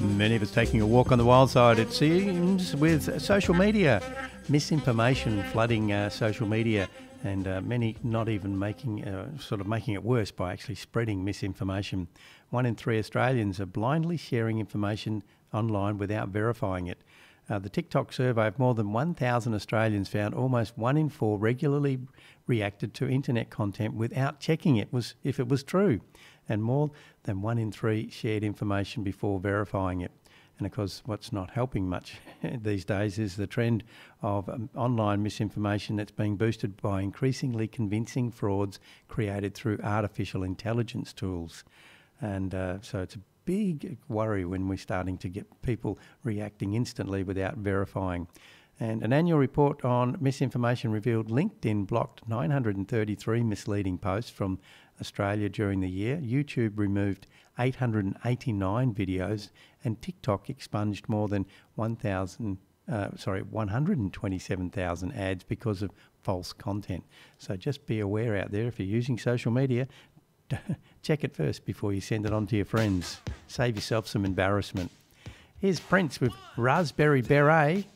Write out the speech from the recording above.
Many of us taking a walk on the wild side, it seems, with social media, misinformation flooding social media, and many not even making it worse by actually spreading misinformation. 1 in 3 Australians are blindly sharing information online without verifying it. The TikTok survey of more than 1,000 Australians found almost 1 in 4 regularly reacted to internet content without checking if it was true, and more than 1 in 3 shared information before verifying it. And of course, what's not helping much these days is the trend of online misinformation that's being boosted by increasingly convincing frauds created through artificial intelligence tools. And so it's a big worry when we're starting to get people reacting instantly without verifying. And an annual report on misinformation revealed LinkedIn blocked 933 misleading posts from Australia during the year. YouTube removed 889 videos, and TikTok expunged more than 127,000 ads because of false content. So just be aware out there, if you're using social media, check it first before you send it on to your friends. Save yourself some embarrassment. Here's Prince with Raspberry Beret.